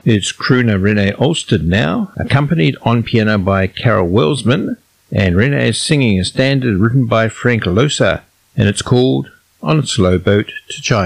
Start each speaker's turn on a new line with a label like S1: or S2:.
S1: It's crooner Renee Olsted now, accompanied on piano by Carol Welsman, and Renee is singing a standard written by Frank Loesser, and it's called On a Slow Boat to China.